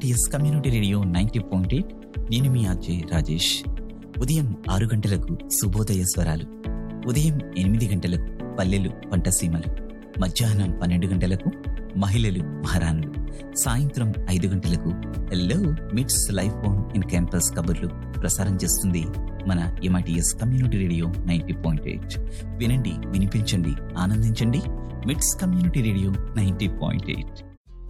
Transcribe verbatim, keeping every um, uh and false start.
MITS community radio ninety point eight. నేను మీ RJ Rajesh. ఉదయం ఆరు గంటలకు శుభోదయ స్వరాలు, ఉదయం ఎనిమిది గంటలకు పల్లెలు పంటసీమలు, మధ్యాహ్నం పన్నెండు గంటలకు మహిళలు మహారాణులు, సాయంత్రం ఐదు గంటలకు హెల్లో మిట్స్ లైఫ్ ఫోన్ ఇన్ క్యాంపస్ కబుర్లు ప్రసారం చేస్తుంది మన MITS community radio ninety point eight. వినండి, వినిపించండి, ఆనందించండి. మిట్స్ community radio ninety point eight.